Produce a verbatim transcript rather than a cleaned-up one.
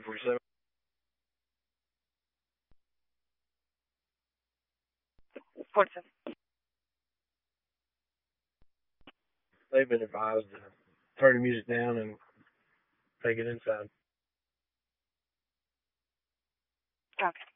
forty-seven. forty-seven. They've been advised to turn the music down and take it inside. Okay.